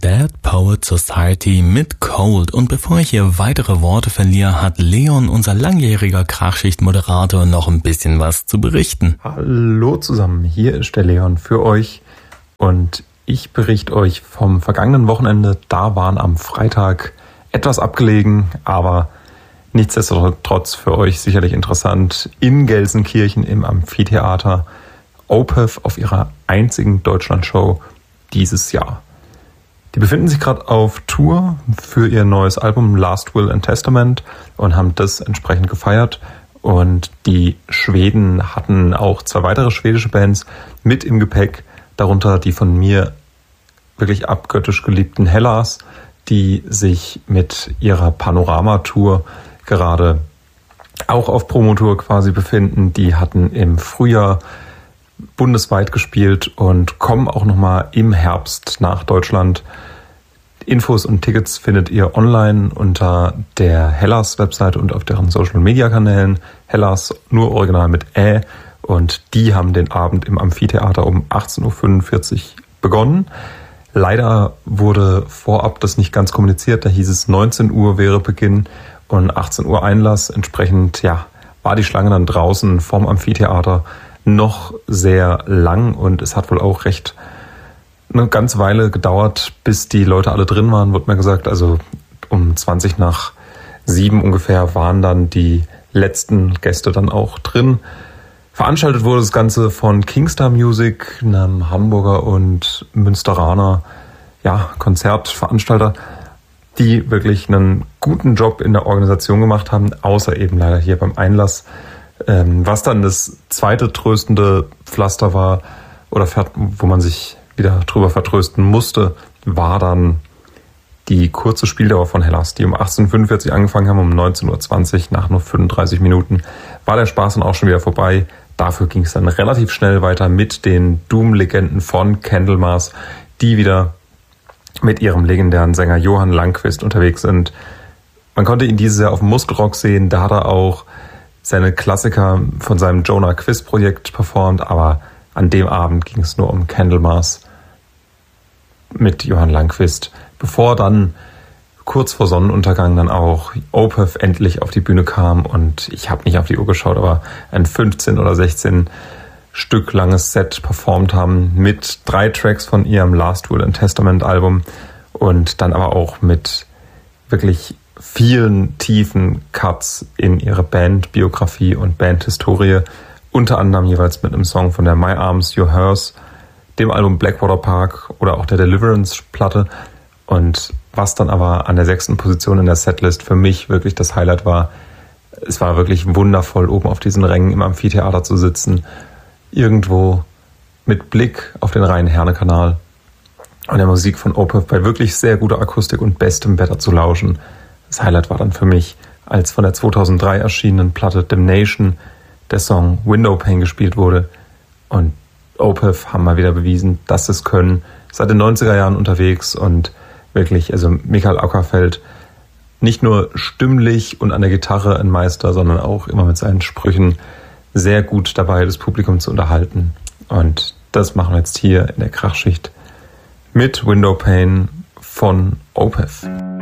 Dead Poet Society mit Cold. Und bevor ich hier weitere Worte verliere, hat Leon, unser langjähriger Krachschicht-Moderator, noch ein bisschen was zu berichten. Hallo zusammen, hier ist der Leon für euch und ich berichte euch vom vergangenen Wochenende. Da waren am Freitag etwas abgelegen, aber nichtsdestotrotz für euch sicherlich interessant, in Gelsenkirchen im Amphitheater Opeth auf ihrer einzigen Deutschlandshow dieses Jahr. Die befinden sich gerade auf Tour für ihr neues Album Last Will and Testament und haben das entsprechend gefeiert. Und die Schweden hatten auch 2 weitere schwedische Bands mit im Gepäck, darunter die von mir wirklich abgöttisch geliebten Hellas, die sich mit ihrer Panorama-Tour gerade auch auf Promotour quasi befinden. Die hatten im Frühjahr bundesweit gespielt und kommen auch nochmal im Herbst nach Deutschland. Infos und Tickets findet ihr online unter der Hellas-Webseite und auf deren Social-Media-Kanälen. Hellas nur original mit Ä, und die haben den Abend im Amphitheater um 18.45 Uhr begonnen. Leider wurde vorab das nicht ganz kommuniziert, da hieß es 19 Uhr wäre Beginn und 18 Uhr Einlass. Entsprechend war die Schlange dann draußen vorm Amphitheater noch sehr lang und es hat wohl auch recht eine ganze Weile gedauert, bis die Leute alle drin waren, wurde mir gesagt. Also um 7:20 ungefähr waren dann die letzten Gäste dann auch drin. Veranstaltet wurde das Ganze von Kingstar Music, einem Hamburger und Münsteraner Konzertveranstalter, die wirklich einen guten Job in der Organisation gemacht haben, außer eben leider hier beim Einlass. Was dann das zweite tröstende Pflaster war, oder wo man sich wieder drüber vertrösten musste, war dann die kurze Spieldauer von Hellas, die um 18.45 Uhr angefangen haben, um 19.20 Uhr, nach nur 35 Minuten, war der Spaß dann auch schon wieder vorbei. Dafür ging es dann relativ schnell weiter mit den Doom-Legenden von Candlemas, die wieder mit ihrem legendären Sänger Johann Langquist unterwegs sind. Man konnte ihn dieses Jahr auf dem Muskelrock sehen, da hat er auch seine Klassiker von seinem Jonah Quiz-Projekt performt, aber an dem Abend ging es nur um Candlemas mit Johann Langquist, bevor dann kurz vor Sonnenuntergang dann auch Opeth endlich auf die Bühne kam und ich habe nicht auf die Uhr geschaut, aber ein 15 oder 16 Stück langes Set performt haben mit 3 Tracks von ihrem Last Will and Testament Album und dann aber auch mit wirklich vielen tiefen Cuts in ihre Bandbiografie und Bandhistorie, unter anderem jeweils mit einem Song von der My Arms, Your Hers, dem Album Blackwater Park oder auch der Deliverance-Platte. Und was dann aber an der 6. Position in der Setlist für mich wirklich das Highlight war, es war wirklich wundervoll, oben auf diesen Rängen im Amphitheater zu sitzen, irgendwo mit Blick auf den Rhein-Herne-Kanal und der Musik von Opeth bei wirklich sehr guter Akustik und bestem Wetter zu lauschen. Das Highlight war dann für mich, als von der 2003 erschienenen Platte Damnation der Song Windowpane gespielt wurde. Und Opeth haben mal wieder bewiesen, dass sie es können. Seit den 90er Jahren unterwegs und wirklich, also Mikael Aukerfeld, nicht nur stimmlich und an der Gitarre ein Meister, sondern auch immer mit seinen Sprüchen sehr gut dabei, das Publikum zu unterhalten. Und das machen wir jetzt hier in der Krachschicht mit Windowpane von Opeth.